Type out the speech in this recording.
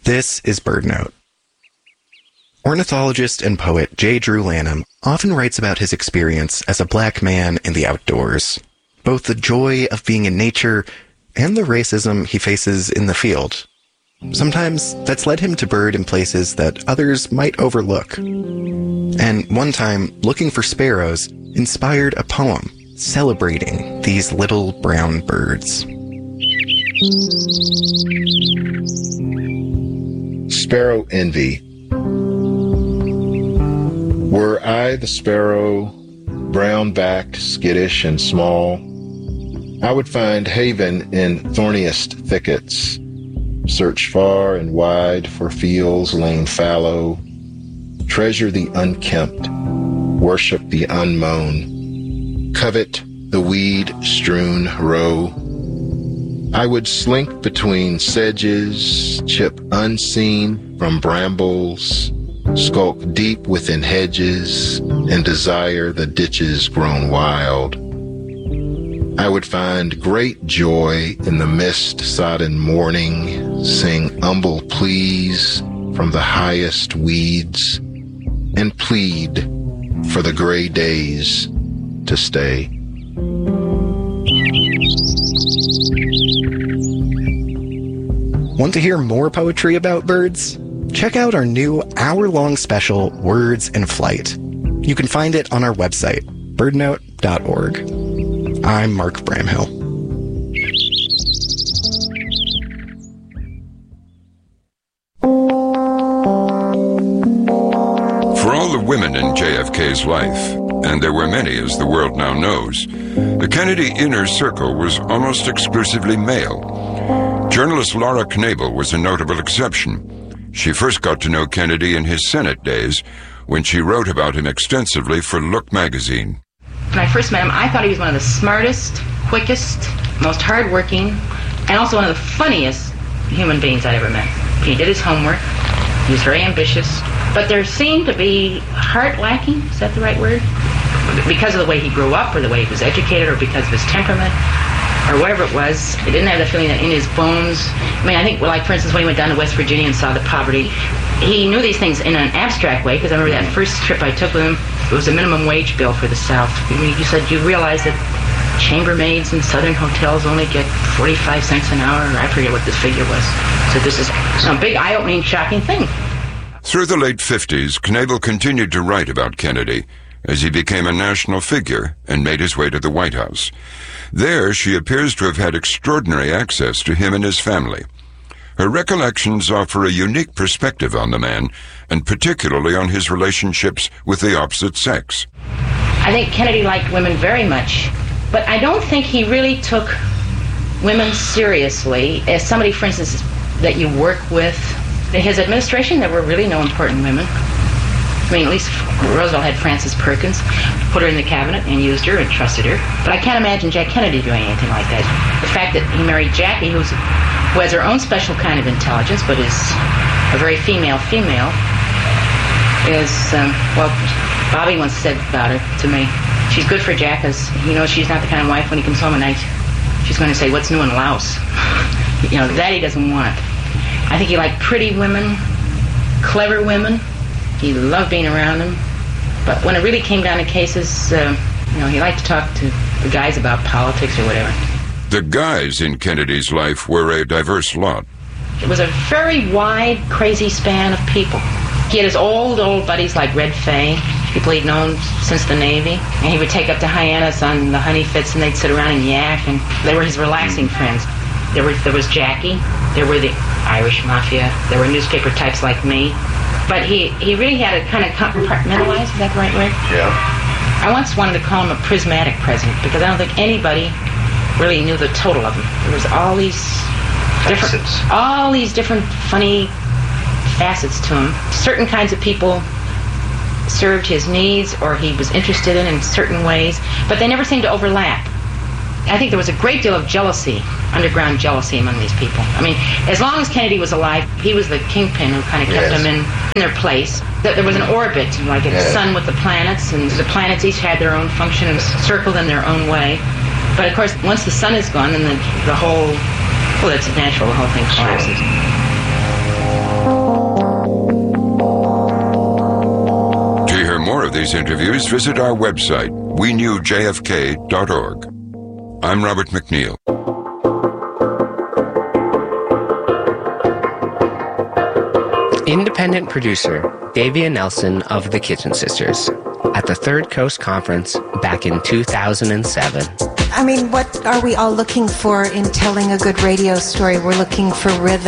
This is BirdNote. Ornithologist and poet J. Drew Lanham often writes about his experience as a black man in the outdoors, both the joy of being in nature and the racism he faces in the field. Sometimes that's led him to bird in places that others might overlook. And one time, looking for sparrows inspired a poem celebrating these little brown birds. Sparrow Envy. Were I the sparrow, brown-backed, skittish, and small, I would find haven in thorniest thickets, search far and wide for fields lain fallow, treasure the unkempt, worship the unmown, covet the weed-strewn row. I would slink between sedges, chip unseen from brambles, skulk deep within hedges, and desire the ditches grown wild. I would find great joy in the mist-sodden morning, sing humble pleas from the highest weeds, and plead for the gray days to stay. Want to hear more poetry about birds? Check out our new hour-long special, Words in Flight. You can find it on our website, birdnote.org. I'm Mark Bramhill. For all the women in JFK's life, and there were many as the world now knows, the Kennedy inner circle was almost exclusively male. Journalist Laura Knabel was a notable exception. She first got to know Kennedy in his Senate days when she wrote about him extensively for Look magazine. When I first met him, I thought he was one of the smartest, quickest, most hardworking, and also one of the funniest human beings I'd ever met. He did his homework. He was very ambitious. But there seemed to be heart lacking, is that the right word? Because of the way he grew up, or the way he was educated, or because of his temperament, or whatever it was. He didn't have the feeling that in his bones. I mean, I think, like, for instance, when he went down to West Virginia and saw the poverty, he knew these things in an abstract way, because I remember that first trip I took with him, it was a minimum wage bill for the South. You said, you realize that chambermaids in southern hotels only get 45 cents an hour? I forget what the figure was. So this is a big, eye-opening, shocking thing. Through the late 50s, Knabel continued to write about Kennedy as he became a national figure and made his way to the White House. There, she appears to have had extraordinary access to him and his family. Her recollections offer a unique perspective on the man, and particularly on his relationships with the opposite sex. I think Kennedy liked women very much, but I don't think he really took women seriously. As somebody, for instance, that you work with, in his administration, there were really no important women. I mean, at least Roosevelt had Frances Perkins, put her in the cabinet and used her and trusted her. But I can't imagine Jack Kennedy doing anything like that. The fact that he married Jackie, who has her own special kind of intelligence, but is a very female, is, well, Bobby once said about her to me, she's good for Jack because he knows she's not the kind of wife when he comes home at night, she's going to say, what's new in Laos? You know, that he doesn't want. I think he liked pretty women, clever women. He loved being around them. But when it really came down to cases, he liked to talk to the guys about politics or whatever. The guys in Kennedy's life were a diverse lot. It was a very wide, crazy span of people. He had his old buddies like Red Fay, people he'd known since the Navy. And he would take up to Hyannis on the honey fits, and they'd sit around and yak, and they were his relaxing friends. There was Jackie, there were the Irish Mafia, there were newspaper types like me. But he really had to kind of compartmentalize, is that the right word? Yeah. I once wanted to call him a prismatic president, because I don't think anybody really knew the total of him. There was all these different funny facets to him. Certain kinds of people served his needs, or he was interested in certain ways, but they never seemed to overlap. I think there was a great deal of jealousy, underground jealousy among these people. I mean, as long as Kennedy was alive, he was the kingpin who kind of kept them in their place. There was an orbit, like a sun with the planets, and the planets each had their own function and circled in their own way. But of course, once the sun is gone, then the whole, well, it's natural, the whole thing collapses. these interviews, visit our website, wenewjfk.org. I'm Robert McNeil. Independent producer Davia Nelson of the Kitchen Sisters at the Third Coast Conference back in 2007. I mean, what are we all looking for in telling a good radio story? We're looking for rhythm.